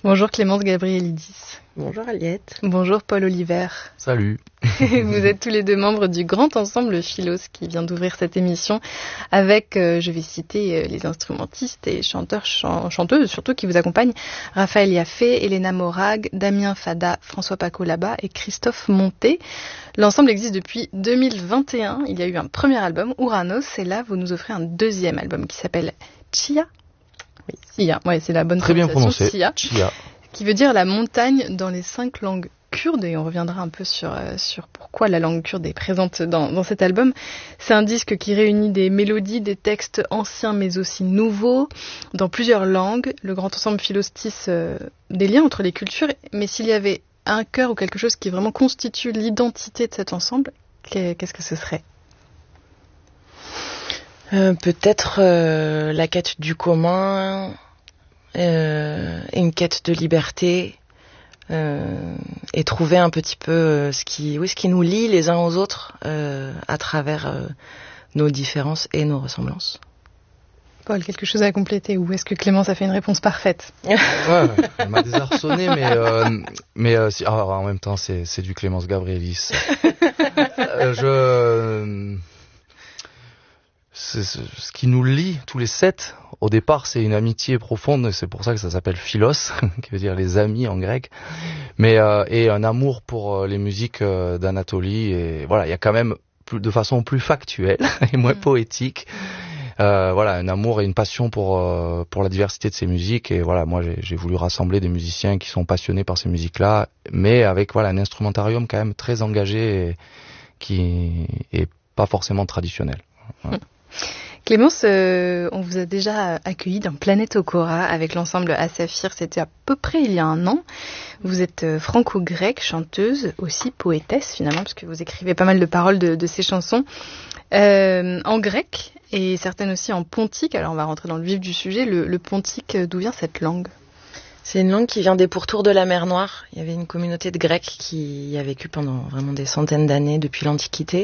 Bonjour Clémence Gabrielidis. Bonjour Aliette. Bonjour Paul Oliver. Salut. Vous êtes tous les deux membres du grand ensemble Philos qui vient d'ouvrir cette émission avec, je vais citer les instrumentistes et chanteurs, chanteuses surtout qui vous accompagnent, Raphaël Yaffé, Elena Morag, Damien Fada, François Paco-Laba et Christophe Monté. L'ensemble existe depuis 2021. Il y a eu un premier album, Ouranos, et là vous nous offrez un deuxième album qui s'appelle Chia. Oui, Sia, ouais, c'est la bonne Très bien prononcé. Sia, Chia. Qui veut dire la montagne dans les 5 langues kurdes, et on reviendra un peu sur pourquoi la langue kurde est présente dans cet album. C'est un disque qui réunit des mélodies, des textes anciens mais aussi nouveaux, dans plusieurs langues. Le grand ensemble Philos tisse des liens entre les cultures, mais s'il y avait un cœur ou quelque chose qui vraiment constitue l'identité de cet ensemble, qu'est-ce que ce serait ? Peut-être la quête du commun, une quête de liberté, et trouver un petit peu ce qui nous lie les uns aux autres à travers nos différences et nos ressemblances. Paul, quelque chose à compléter, ou est-ce que Clémence a fait une réponse parfaite ? Ouais, elle m'a désarçonné, mais en même temps c'est du Clémence Gabrielidis. Ce qui nous lie tous les 7, au départ, c'est une amitié profonde, c'est pour ça que ça s'appelle Philos, qui veut dire les amis en grec, mais et un amour pour les musiques d'Anatolie, et voilà, il y a quand même de façon plus factuelle et moins poétique, voilà, un amour et une passion pour la diversité de ces musiques, et voilà, moi j'ai voulu rassembler des musiciens qui sont passionnés par ces musiques-là, mais avec voilà un instrumentarium quand même très engagé et qui est pas forcément traditionnel. Voilà. Clémence, on vous a déjà accueilli dans Planète Okora avec l'ensemble Asafir, c'était à peu près il y a un an. Vous êtes franco-grecque, chanteuse, aussi poétesse finalement, parce que vous écrivez pas mal de paroles de ces chansons en grec et certaines aussi en pontique. Alors on va rentrer dans le vif du sujet. Le pontique, d'où vient cette langue ? C'est une langue qui vient des pourtours de la mer Noire. Il y avait une communauté de Grecs qui y a vécu pendant vraiment des centaines d'années depuis l'Antiquité.